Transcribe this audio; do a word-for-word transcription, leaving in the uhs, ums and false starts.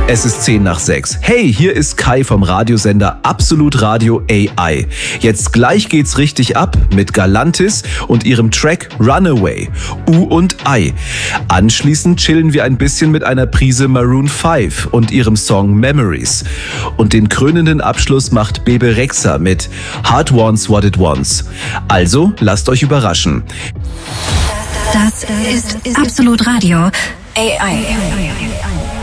Es ist zehn nach sechs. Hey, hier ist Kai vom Radiosender Absolut Radio A I. Jetzt gleich geht's richtig ab mit Galantis und ihrem Track Runaway, U und I. Anschließend chillen wir ein bisschen mit einer Prise Maroon fünf und ihrem Song Memories. Und den krönenden Abschluss macht Bebe Rexha mit Heart Wants What It Wants. Also, lasst euch überraschen. Das ist Absolut Radio A I.